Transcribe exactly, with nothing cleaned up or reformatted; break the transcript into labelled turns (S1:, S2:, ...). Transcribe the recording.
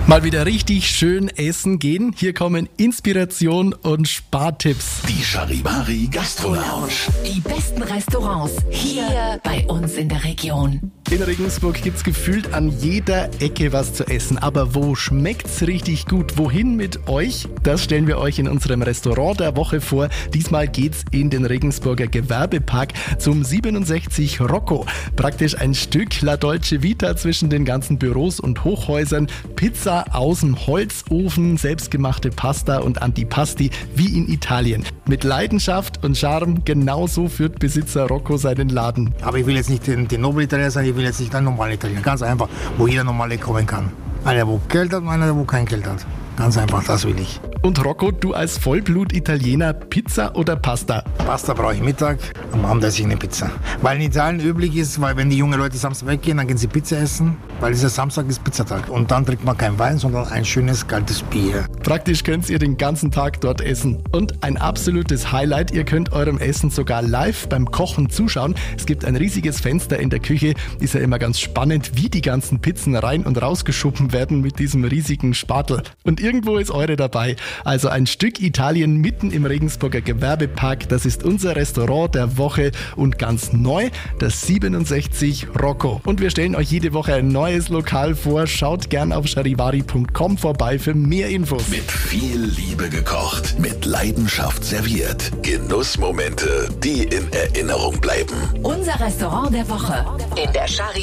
S1: Mal wieder richtig schön essen gehen. Hier kommen Inspiration und Spartipps.
S2: Die Charivari Gastro Lounge.
S3: Die besten Restaurants hier bei uns in der Region.
S1: In Regensburg gibt's gefühlt an jeder Ecke was zu essen. Aber wo schmeckt's richtig gut? Wohin mit euch? Das stellen wir euch in unserem Restaurant der Woche vor. Diesmal geht's in den Regensburger Gewerbepark zum siebenundsechzig Rocco. Praktisch ein Stück La Dolce Vita zwischen den ganzen Büros und Hochhäusern. Pizza aus dem Holzofen, selbstgemachte Pasta und Antipasti wie in Italien. Mit Leidenschaft und Charme, genauso führt Besitzer Rocco seinen Laden.
S4: Aber ich will jetzt nicht den, den Nobel-Italiener sein, ich will jetzt nicht ein normaler Italiener. Ganz einfach, wo jeder normale kommen kann. Einer, wo Geld hat und einer, wo kein Geld hat. Ganz einfach, das will ich.
S1: Und Rocco, du als Vollblut-Italiener, Pizza oder Pasta?
S4: Pasta brauche ich Mittag, am Abend esse ich eine Pizza. Weil in Italien üblich ist, weil wenn die jungen Leute Samstag weggehen, dann gehen sie Pizza essen, weil dieser Samstag ist Pizzatag. Und dann trinkt man kein Wein, sondern ein schönes, kaltes Bier.
S1: Praktisch könnt ihr den ganzen Tag dort essen. Und ein absolutes Highlight, ihr könnt eurem Essen sogar live beim Kochen zuschauen. Es gibt ein riesiges Fenster in der Küche. Ist ja immer ganz spannend, wie die ganzen Pizzen rein und rausgeschoben werden mit diesem riesigen Spatel. Und irgendwo ist eure dabei. Also ein Stück Italien mitten im Regensburger Gewerbepark. Das ist unser Restaurant der Woche und ganz neu, das siebenundsechzig Rocco. Und wir stellen euch jede Woche ein neues Lokal vor. Schaut gern auf charivari punkt com vorbei für mehr Infos.
S2: Mit viel Liebe gekocht, mit Leidenschaft serviert. Genussmomente, die in Erinnerung bleiben.
S3: Unser Restaurant der Woche in der Charivari.